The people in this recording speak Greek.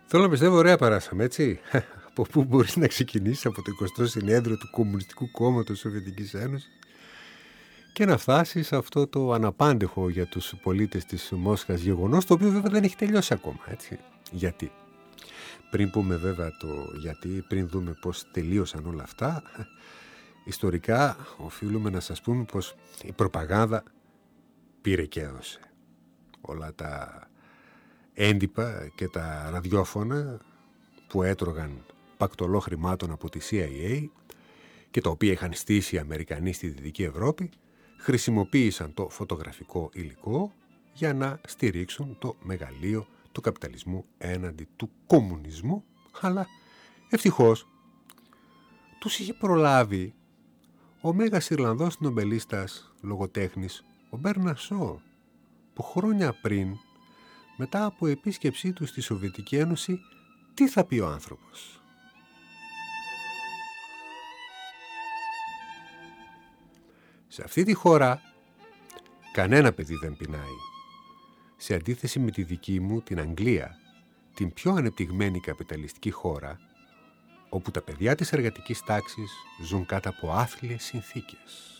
Θέλω να πιστεύω ωραία παράσαμε, έτσι. Από πού μπορείς να ξεκινήσεις? Από το 20ο συνέδριο του Κομμουνιστικού Κόμματος της Σοβιετικής Ένωσης και να φτάσεις σε αυτό το αναπάντεχο για τους πολίτες της Μόσχας γεγονός, το οποίο βέβαια δεν έχει τελειώσει ακόμα, έτσι. Γιατί? Πριν πούμε βέβαια το γιατί, πριν δούμε πώς τελείωσαν όλα αυτά, ιστορικά οφείλουμε να σας πούμε πως η προπαγάνδα πήρε και έδωσε. Όλα τα έντυπα και τα ραδιόφωνα που έτρωγαν πακτολό χρημάτων από τη CIA και τα οποία είχαν στήσει οι Αμερικανοί στη Δυτική Ευρώπη, χρησιμοποίησαν το φωτογραφικό υλικό για να στηρίξουν το μεγαλείο του καπιταλισμού έναντι του κομμουνισμού, αλλά ευτυχώς τους είχε προλάβει ο μέγας Ιρλανδός νομπελίστας λογοτέχνης, ο Μπέρναρντ Σό, που χρόνια πριν, μετά από επίσκεψή του στη Σοβιετική Ένωση, τι θα πει ο άνθρωπος? Σε αυτή τη χώρα κανένα παιδί δεν πεινάει. Σε αντίθεση με τη δική μου, την Αγγλία, την πιο ανεπτυγμένη καπιταλιστική χώρα, όπου τα παιδιά της εργατικής τάξης ζουν κάτω από άθλιες συνθήκες.